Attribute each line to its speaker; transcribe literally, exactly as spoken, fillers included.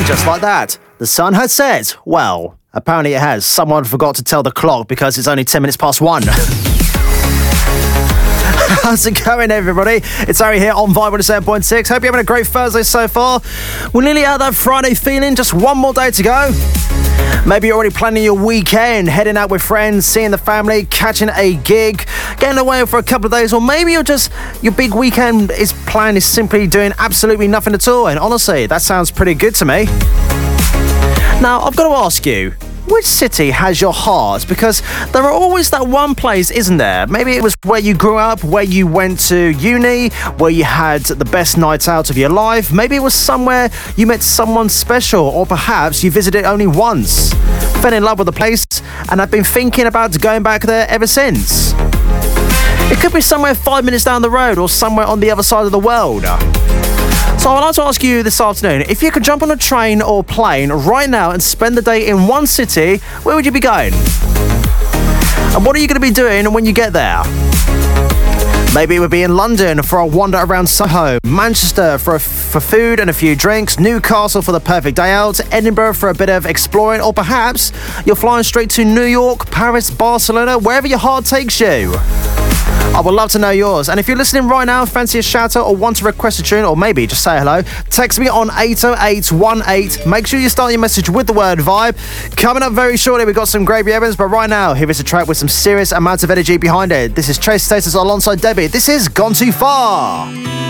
Speaker 1: just like that, the sun has set. Well, apparently it has. Someone forgot to tell the clock because it's only ten minutes past one. How's it going, everybody? It's Harry here on Vibe one oh seven point six. Hope you're having a great Thursday so far. We're nearly out of that Friday feeling. Just one more day to go. Maybe you're already planning your weekend, heading out with friends, seeing the family, catching a gig, getting away for a couple of days, or maybe you're just, your big weekend is plan is simply doing absolutely nothing at all. And honestly, that sounds pretty good to me. Now, I've got to ask you, which city has your heart? Because there are always that one place, isn't there? Maybe it was where you grew up, where you went to uni, where you had the best night out of your life. Maybe it was somewhere you met someone special, or perhaps you visited only once, fell in love with the place, and have been thinking about going back there ever since. It could be somewhere five minutes down the road, or somewhere on the other side of the world. So I'd like to ask you this afternoon, if you could jump on a train or plane right now and spend the day in one city, where would you be going? And what are you going to be doing when you get there? Maybe it would be in London for a wander around Soho, Manchester for, a, for food and a few drinks, Newcastle for the perfect day out, Edinburgh for a bit of exploring, or perhaps you're flying straight to New York, Paris, Barcelona, wherever your heart takes you. I would love to know yours. And if you're listening right now, fancy a shout out or want to request a tune, or maybe just say hello, text me on eight oh eight one eight. Make sure you start your message with the word vibe. Coming up very shortly, we've got some Gravy Evans, but right now, here is a track with some serious amounts of energy behind it. This is Trace Status alongside Debbie. This is Gone Too Far.